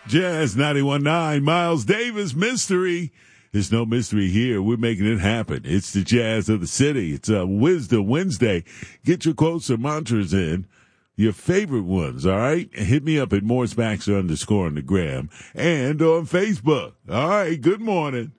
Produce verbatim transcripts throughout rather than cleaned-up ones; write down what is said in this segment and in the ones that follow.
Jazz ninety-one point nine, Miles Davis, mystery. There's no mystery here. We're making it happen. It's the jazz of the city. It's a Wisdom Wednesday. Get your quotes or mantras in, your favorite ones, all right? Hit me up at Morris Baxter underscore on the gram and on Facebook. All right, good morning.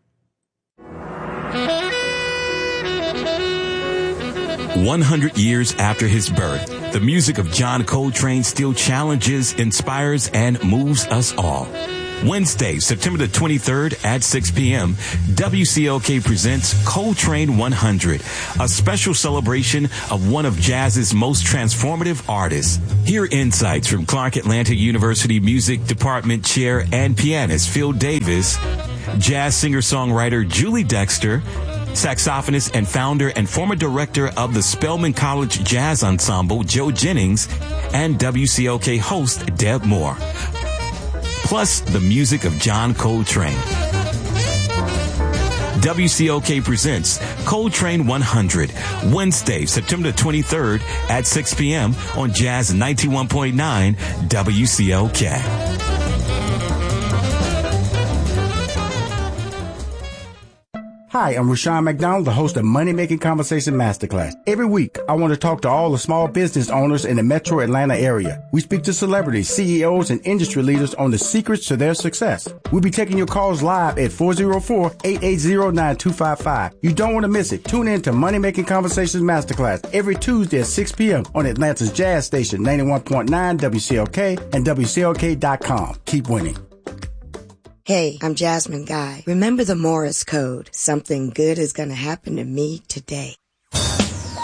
one hundred years after his birth, the music of John Coltrane still challenges, inspires, and moves us all. Wednesday, September the twenty-third at six p.m., W C L K presents Coltrane one hundred, a special celebration of one of jazz's most transformative artists. Hear insights from Clark Atlanta University Music Department Chair and pianist Phil Davis, jazz singer-songwriter Julie Dexter, saxophonist and founder and former director of the Spelman College Jazz Ensemble, Joe Jennings, and W C L K host Deb Moore. Plus, the music of John Coltrane. W C L K presents Coltrane one hundred, Wednesday, September twenty-third at six p.m. on Jazz ninety-one point nine W C L K. Hi, I'm Rashawn McDonald, the host of Money Making Conversation Masterclass. Every week, I want to talk to all the small business owners in the metro Atlanta area. We speak to celebrities, C E Os, and industry leaders on the secrets to their success. We'll be taking your calls live at four oh four, eight eight zero, nine two five five. You don't want to miss it. Tune in to Money Making Conversations Masterclass every Tuesday at six p.m. on Atlanta's Jazz Station, ninety-one point nine W C L K and W C L K dot com. Keep winning. Hey, I'm Jasmine Guy. Remember the Morris Code. Something good is going to happen to me today.